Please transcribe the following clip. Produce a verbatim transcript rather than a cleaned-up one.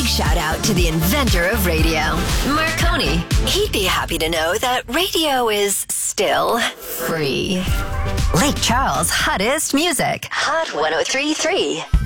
big shout out to the inventor of radio, Marconi. He'd be happy to know that radio is still free. Lake Charles' hottest music. Hot one oh three point three.